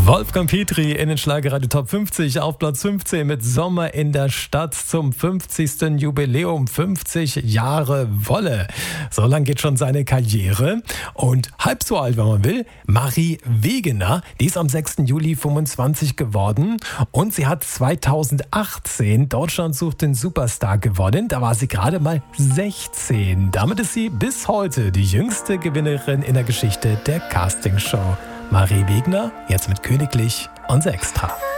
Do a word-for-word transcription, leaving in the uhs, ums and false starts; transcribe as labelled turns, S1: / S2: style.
S1: Wolfgang Petri in den Schlagerradio Top fünfzig auf Platz fünfzehn mit Sommer in der Stadt zum fünfzigsten Jubiläum. fünfzig Jahre Wolle. So lang geht schon seine Karriere. Und halb so alt, wenn man will, Marie Wegener, die ist am sechsten Juli fünfundzwanzig geworden. Und sie hat zweitausendachtzehn Deutschland sucht den Superstar gewonnen. Da war sie gerade mal sechzehn. Damit ist sie bis heute die jüngste Gewinnerin in der Geschichte der Castingshow. Marie Wegener, jetzt mit Königlich und Extra.